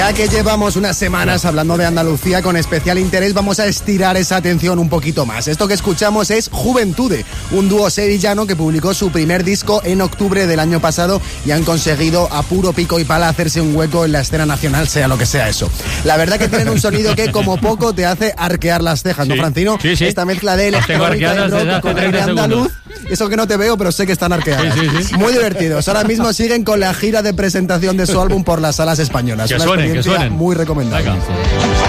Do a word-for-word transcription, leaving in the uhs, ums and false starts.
Ya que llevamos unas semanas hablando de Andalucía con especial interés, vamos a estirar esa atención un poquito más. Esto que escuchamos es Juventude, un dúo sevillano que publicó su primer disco en octubre del año pasado y han conseguido a puro pico y pala hacerse un hueco en la escena nacional, sea lo que sea eso. La verdad que tienen un sonido que como poco te hace arquear las cejas, ¿no, Sí. Francino? Sí, sí. Esta mezcla de electrónica y rock con aire andaluz. Eso que no te veo, pero sé que están arqueadas. Sí, sí, sí. Muy divertidos. Ahora mismo siguen con la gira de presentación de su álbum por las salas españolas. Que Una suenen, que experiencia suenen. muy recomendable. Venga.